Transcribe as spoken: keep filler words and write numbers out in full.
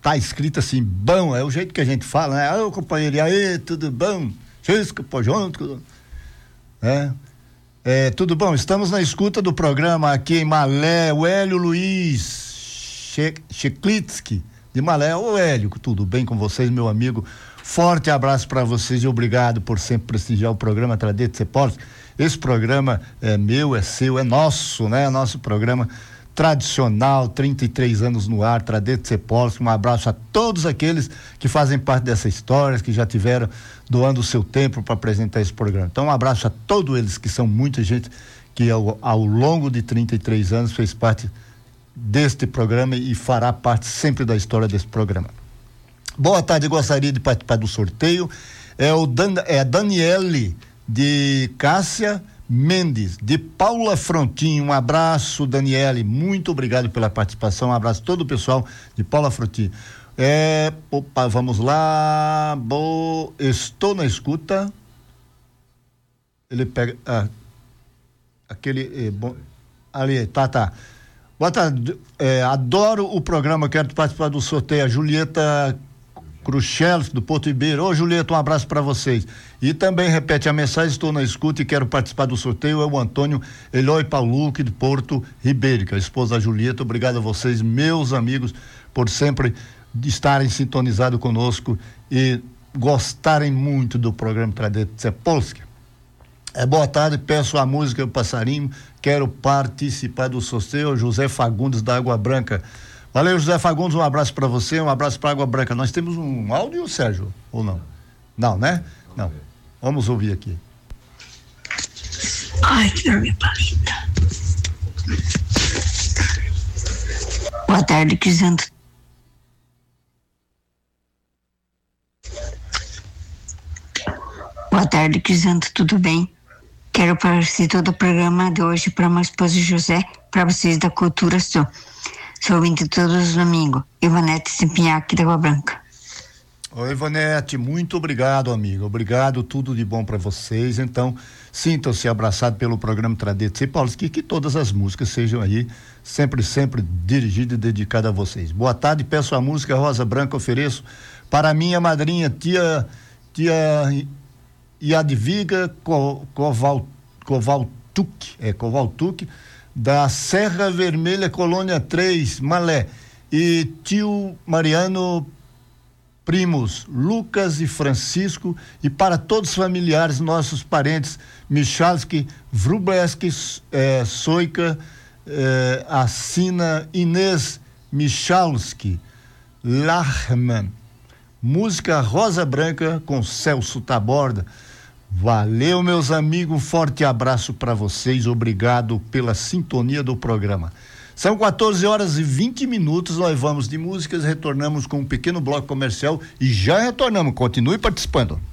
tá escrito assim, bom, é o jeito que a gente fala, né? Ô, companheiro, e aí, tudo bom? Chisco, pô, junto, né? É, tudo bom? Estamos na escuta do programa aqui em Malé, o Hélio Luiz Cheklitsky, de Malé. Ô, Hélio, tudo bem com vocês, meu amigo? Forte abraço para vocês e obrigado por sempre prestigiar o programa Tradito Cepolsky. Esse programa é meu, é seu, é nosso, né? Nosso programa tradicional, trinta e três anos no ar, Tradito Cepolsky. Um abraço a todos aqueles que fazem parte dessa história, que já tiveram doando o seu tempo para apresentar esse programa. Então, um abraço a todos eles, que são muita gente que ao, ao longo de trinta e três anos fez parte deste programa e fará parte sempre da história desse programa. Boa tarde, gostaria de participar do sorteio. É o Dan, é a Daniele de Cássia Mendes, de Paula Frontin. Um abraço, Daniele, muito obrigado pela participação. Um abraço a todo o pessoal de Paula Frontin. É, opa, vamos lá. Bo, estou na escuta. Ele pega ah, aquele. Eh, bom, ali, tá, tá. Boa tarde. É, adoro o programa, quero participar do sorteio. A Julieta Cruxelos, do Porto Ribeiro. Ô, Julieta, um abraço para vocês. E também repete a mensagem, estou na escuta e quero participar do sorteio. É o Antônio Eloy Pauluque, do Porto Ribeiro, que é a esposa da Julieta. Obrigado a vocês, meus amigos, por sempre estarem sintonizados conosco e gostarem muito do programa Tradito Cepolsky. É, boa tarde, peço a música Passarinho, quero participar do sorteio. José Fagundes, da Água Branca. Valeu, José Fagundes, um abraço para você, um abraço para Água Branca. Nós temos um áudio, Sérgio, ou não? Não, né? Não. Vamos ouvir aqui. Ai, que dorme palita. Boa tarde, Crisanto. Boa tarde, Crisanto, tudo bem? Quero participar do programa de hoje para meu esposo José, para vocês da Cultura Sul. Sou ouvinte todos os domingos. Ivonete Simpinhaque, da Água Branca. Oi, Ivonete, muito obrigado, amigo. Obrigado, tudo de bom para vocês. Então, sintam-se abraçados pelo programa Tradito Cepolsky, que todas as músicas sejam aí sempre, sempre dirigidas e dedicadas a vocês. Boa tarde, peço a música Rosa Branca, ofereço para minha madrinha, tia, tia Yadviga Koval, Kovaltuk, é Kovaltuk, da Serra Vermelha, Colônia três, Malé, e tio Mariano, primos Lucas e Francisco, e para todos os familiares, nossos parentes, Michalski, Wrubleski, eh, Soika, eh, Assina, Inês Michalski, Lachman. Música Rosa Branca com Celso Taborda. Valeu, meus amigos, um forte abraço para vocês, obrigado pela sintonia do programa. São quatorze horas e vinte minutos, nós vamos de músicas, retornamos com um pequeno bloco comercial e já retornamos, continue participando.